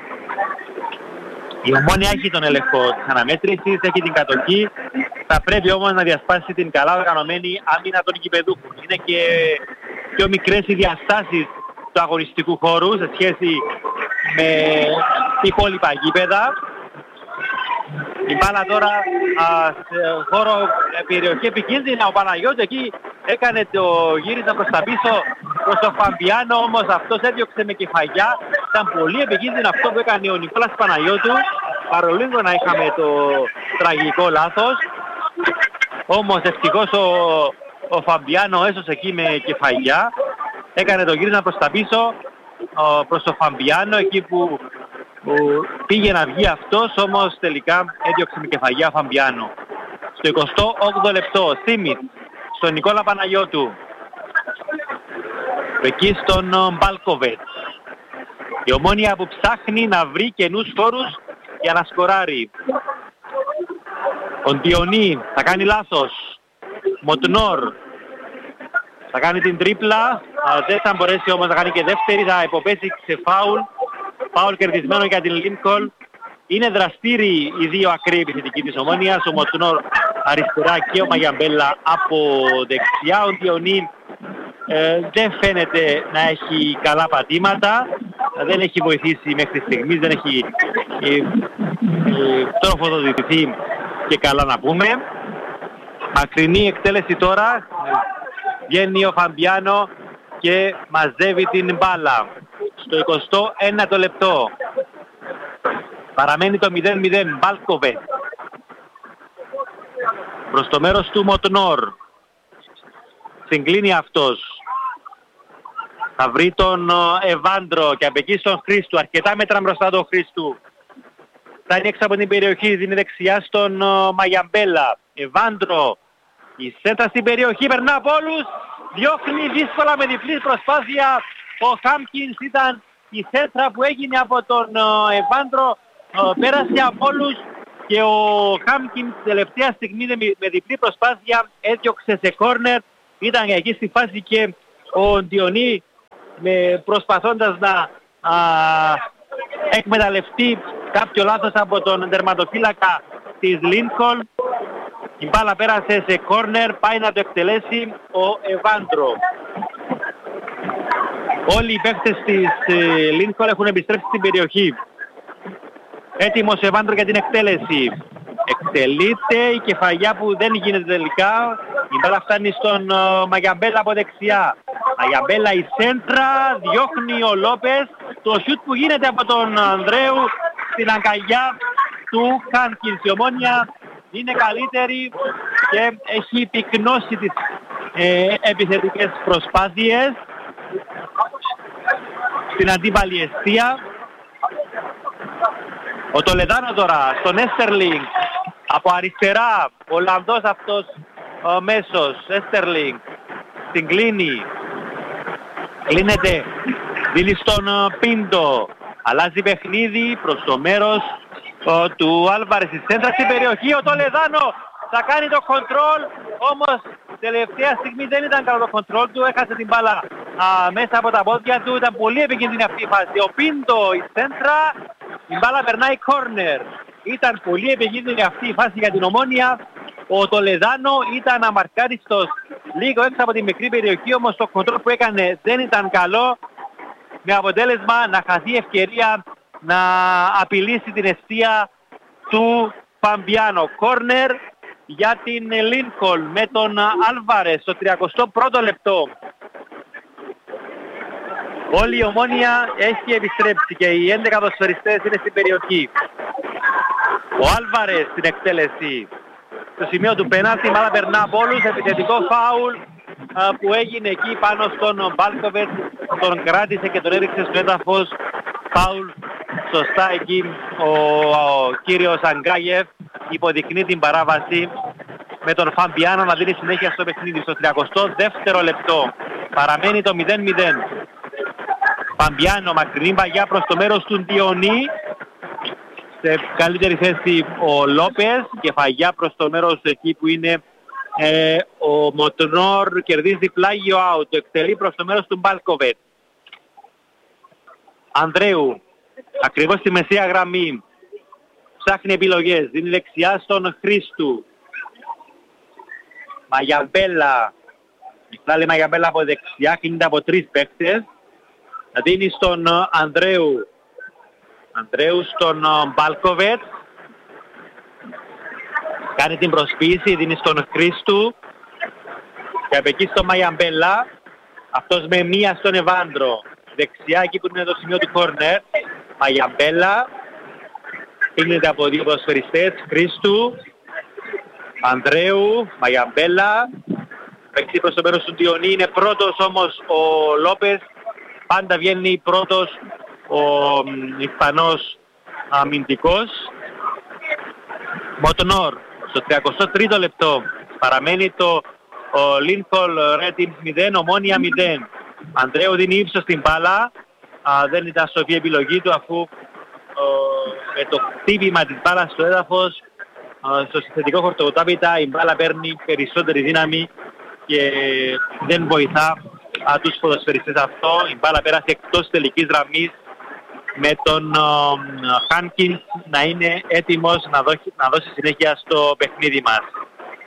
Speaker 9: Η Ομόνια έχει τον έλεγχο της αναμέτρησης, έχει την κατοχή. Θα πρέπει όμως να διασπάσει την καλά οργανωμένη άμυνα των γηπεδούχων. Είναι και πιο μικρές οι διαστάσεις του αγωνιστικού χώρου σε σχέση με υπόλοιπα γήπεδα. Η μπάλα τώρα α, σε χώρο περιοχή επικίνδυνα. Ο Παναγιώτης εκεί έκανε το γύρισμα προς τα πίσω προς τον Φαμπιάνο, όμως αυτός έδιωξε με κεφαγιά. Ήταν πολύ επικίνδυνο αυτό που έκανε ο Νικόλας Παναγιώτου, παρολίγο να είχαμε το τραγικό λάθος. Όμως ευτυχώς ο, ο Φαμπιάνο έσωσε εκεί με κεφαγιά. Έκανε το γύρισμα προς τα πίσω ο, προς τον Φαμπιάνο εκεί που, που πήγε να βγει αυτός, όμως τελικά έδιωξε με κεφαγιά ο Φαμπιάνο. Στο εικοστό όγδοο λεπτό, Σίμιτ στον Νικόλα Παναγιώτου. Εκεί στον Μπάλκοβετ. Η Ομόνια που ψάχνει να βρει καινούς χώρους για να σκοράρει. Ο Διονύ θα κάνει λάθος. Μοτνόρ θα κάνει την τρίπλα. Δεν θα μπορέσει όμως να κάνει και δεύτερη. Θα υποπέσει σε φάουλ. Φάουλ κερδισμένο για την Lincoln. Είναι δραστήριοι οι δύο ακραίοι επιθετικοί της Ομόνιας. Ο Μοτνόρ αριστερά και ο Μαγιαμπέλα από δεξιά. Ο Διονύ ε, δεν φαίνεται να έχει καλά πατήματα, δεν έχει βοηθήσει μέχρι στιγμής, δεν έχει ε, ε, τροφοδοτηθεί και καλά να πούμε. Μακρινή εκτέλεση τώρα, βγαίνει ο Φαμπιάνο και μαζεύει την μπάλα στο εικοστό ένατο λεπτό. Παραμένει το μηδέν μηδέν. Μπάλκοβετ προς το μέρος του Μοτνόρ. Συγκλίνει αυτός. Θα βρει τον Εβάντρο και από εκεί στον Χρήστου. Αρκετά μέτρα μπροστά τον Χρήστου. Θα είναι έξω από την περιοχή. Δίνει δεξιά στον Μαγιαμπέλα. Εβάντρο. Η σέντρα στην περιοχή. Περνά από όλους. Διώχνει δύσκολα με διπλή προσπάθεια. Ο Χάμκινς, ήταν η σέντρα που έγινε από τον Εβάντρο. Πέρασε από όλους. Και ο Χάμκινς τελευταία στιγμή με διπλή προσπάθεια έδιωξε σε κόρνερ. Ήταν εκεί στη φάση και ο Διονύ με προσπαθώντας να α, εκμεταλλευτεί κάποιο λάθος από τον τερματοφύλακα της Λίνκολν. Η μπάλα πέρασε σε κόρνερ, πάει να το εκτελέσει ο Εβάντρο. Όλοι οι παίκτες της Λίνκολν έχουν επιστρέψει στην περιοχή. Έτοιμος Εβάντρο για την εκτέλεση. Εκτελείται η κεφαλιά που δεν γίνεται τελικά. Η μπάλα φτάνει στον uh, Μαγιαμπέλα από δεξιά. Μαγιαμπέλα η σέντρα, διώχνει ο Λόπες. Το σιούτ που γίνεται από τον Ανδρέου στην αγκαλιά του Χάνκινς. Η Ομόνια είναι καλύτερη και έχει πυκνώσει τις ε, επιθετικές προσπάθειες στην αντίπαλη εστία. Ο Τολεδάνο τώρα στον Έστερλινγκ από αριστερά, ο Ολλανδός αυτός ο μέσος. Έστερλινγκ την κλείνει, κλείνεται, δίνει στον Πίντο, αλλάζει παιχνίδι προς το μέρος ο, του Άλβαρες. Η σέντρα στην περιοχή, ο Τολεδάνο θα κάνει το κοντρόλ, όμως τελευταία στιγμή δεν ήταν καλό το κοντρόλ του, έχασε την μπάλα α, μέσα από τα πόδια του, ήταν πολύ επικίνδυνη αυτή η φάση. Ο Πίντο η σέντρα, η μπάλα περνάει κόρνερ. Ήταν πολύ επικίνδυνη αυτή η φάση για την Ομόνια. Ο Τολεδάνο ήταν αμαρκάριστος λίγο έξω από τη μικρή περιοχή, όμως το κοντρόλ που έκανε δεν ήταν καλό, με αποτέλεσμα να χαθεί ευκαιρία να απειλήσει την εστία του Φαμπιάνο. Κόρνερ για την Λίνκολν με τον Άλβαρες στο τριακοστό πρώτο λεπτό. Όλη η Ομόνια έχει επιστρέψει και οι έντεκα ποδοσφαιριστές είναι στην περιοχή. Ο Άλβαρες στην εκτέλεση στο σημείο του πέναλτι, μάλλον περνά από όλους, επιθετικό φάουλ α, που έγινε εκεί πάνω στον Μπάλκοβετ, τον κράτησε και τον έριξε στο έδαφος. Φάουλ σωστά εκεί ο, ο κύριος Αγκάγεφ υποδεικνύει την παράβαση με τον Φαμπιάνο να δίνει συνέχεια στο παιχνίδι. Στο τριακοστό δεύτερο λεπτό παραμένει το μηδέν μηδέν. Φαμπιάνο, μακρινή παγιά προς το μέρος του Διονύ. Σε καλύτερη θέση ο Λόπες και φαγιά προς το μέρος εκεί που είναι ε, ο Μοτνόρ, κερδίζει πλάγιο out, το εκτελεί προς το μέρος του Μπάλκοβετ. Ανδρέου, ακριβώς στη μεσαία γραμμή, ψάχνει επιλογές, δίνει δεξιά στον Χρήστου. Μαγιαμπέλα, η Μαγιαμπέλα από δεξιά, κινείται από τρεις παίκτες. Δίνει στον Ανδρέου. Ανδρέου στον Μπάλκοβετ. Κάνει την προσποίηση, δίνει στον Χρήστου. Και από εκεί στον Μαγιαμπέλα. Αυτός με μία στον Εβάντρο. Δεξιά εκεί που είναι το σημείο του κόρνερ. Μαγιαμπέλα. Πίνεται από δύο ποδοσφαιριστές. Χρήστου. Ανδρέου. Μαγιαμπέλα. Παίξει προς το μέρος του Διονύ. Είναι πρώτος όμως ο Λόπες. Πάντα βγαίνει πρώτος ο Ισπανός αμυντικός. Μοτνόρ στο τριακοστό τρίτο λεπτό. Παραμένει το Λίνκολν Ρέτιμς μηδέν, Ομόνια μηδέν. Ανδρέου δίνει ύψος στην μπάλα. Α, δεν ήταν σοφή επιλογή του, αφού ο, με το χτύπημα της μπάλας στο έδαφος α, στο συνθετικό χορτοκοτάπητα η μπάλα παίρνει περισσότερη δύναμη και δεν βοηθά α, τους ποδοσφαιριστές αυτό. Η μπάλα πέρασε εκτός τελικής γραμμής με τον Χάνκινς να είναι έτοιμος να δώσει, να δώσει συνέχεια στο παιχνίδι μας.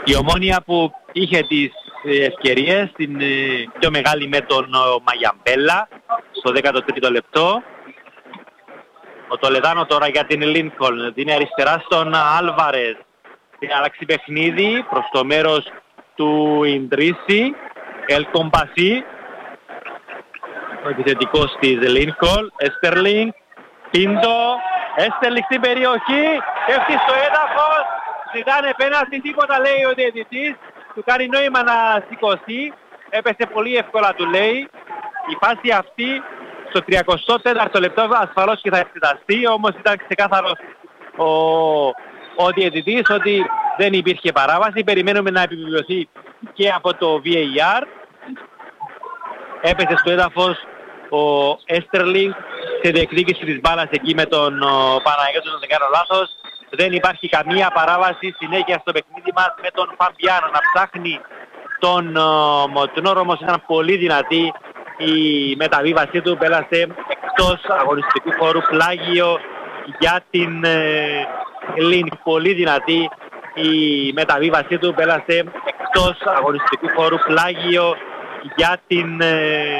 Speaker 9: Η Ομόνοια που είχε τις ευκαιρίες, την πιο μεγάλη με τον Μαγιαμπέλα στο δέκατο τρίτο λεπτό. Ο Τολεδάνο τώρα για την Λίνκολν, δίνει αριστερά στον Άλβαρες. Την αλλάξει παιχνίδι προς το μέρος του Ιντρίση. Ελ Κομπασί, ο επιθετικός της Λίνκολν. Έστερλινγκ, Πίντο, Έστερλινγκ στην περιοχή, πέφτει στο έδαφος, ζητάνε πέναλτι, τίποτα λέει ο διαιτητής, του κάνει νόημα να σηκωθεί, έπεσε πολύ εύκολα του λέει. Η φάση αυτή στο τριακοστό τέταρτο λεπτό ασφαλώς και θα εξεταστεί, όμως ήταν ξεκάθαρος ο, ο διαιτητής ότι δεν υπήρχε παράβαση. Περιμένουμε να επιβεβαιωθεί και από το βι έι αρ. Έπεσε στο έδαφος ο Έστερλινγκ σε διεκδίκηση της μπάλας εκεί με τον Παναγιώτο, αν δεν κάνω λάθος. Δεν υπάρχει καμία παράβαση, συνέχεια στο παιχνίδι μας με τον Φαμπιάνο να ψάχνει τον Μοτνόρο, όμως ήταν πολύ δυνατή η μεταβίβασή του, πέρασε εκτός αγωνιστικού χώρου, πλάγιο για την Λίνκ, πολύ δυνατή η μεταβίβασή του, πέρασε εκτός αγωνιστικού χώρου, πλάγιο για την